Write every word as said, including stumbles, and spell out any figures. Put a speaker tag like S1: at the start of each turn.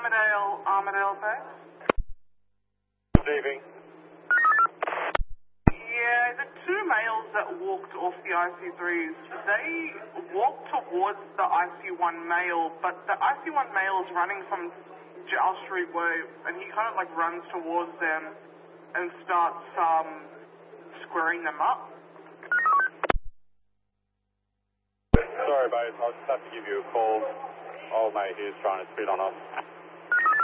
S1: Armadale, Armadale Bay.
S2: Good evening.
S1: Yeah, the two males that walked off the I C threes, they walked towards the I C one male, but the I C one male is running from Giles Street Way, and he kind of like runs towards them and starts um, squaring them up.
S2: Sorry, babe, I'll just have to give you a call. Old mate here's trying to spit on us.